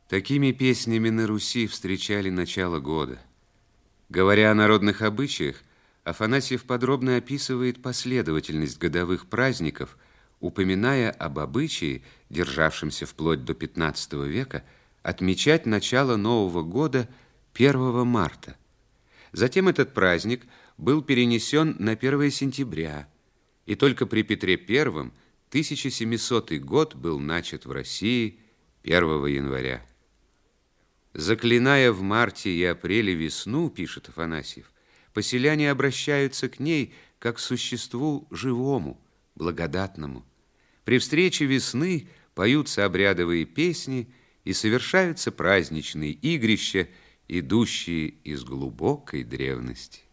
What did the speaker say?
Такими песнями на Руси встречали начало года. Говоря о народных обычаях, Афанасьев подробно описывает последовательность годовых праздников, упоминая об обычае, державшемся вплоть до XV века, отмечать начало Нового года 1 марта. Затем этот праздник был перенесен на 1 сентября, и только при Петре I 1700 год был начат в России 1 января. «Заклиная в марте и апреле весну, — пишет Афанасьев, — поселяне обращаются к ней как к существу живому, благодатному. При встрече весны поются обрядовые песни и совершаются праздничные игрища, идущие из глубокой древности».